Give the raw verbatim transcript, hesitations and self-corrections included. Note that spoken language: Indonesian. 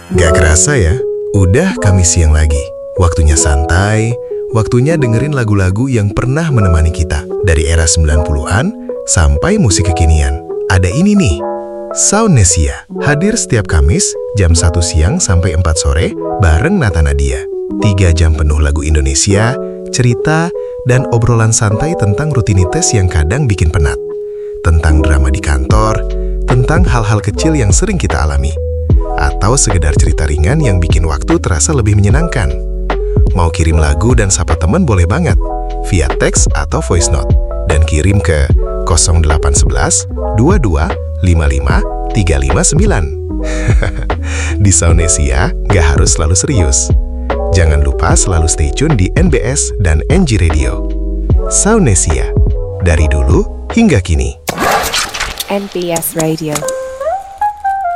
Gak kerasa ya, udah Kamis siang lagi. Waktunya santai, waktunya dengerin lagu-lagu yang pernah menemani kita. Dari era sembilan puluhan sampai musik kekinian. Ada ini nih, Soundnesia. Hadir setiap Kamis jam satu siang sampai empat sore bareng Nata Nadia. Tiga jam penuh lagu Indonesia, cerita, dan obrolan santai tentang rutinitas yang kadang bikin penat. Tentang drama di kantor, tentang hal-hal kecil yang sering kita alami. Atau sekedar cerita ringan yang bikin waktu terasa lebih menyenangkan. Mau kirim lagu dan sapa temen boleh banget, via teks atau voice note. Dan kirim ke nol delapan satu satu dua dua lima lima tiga lima sembilan. Di Soundnesia, gak harus selalu serius. Jangan lupa selalu stay tune di N B S dan N G Radio. Soundnesia, dari dulu hingga kini. N B S Radio.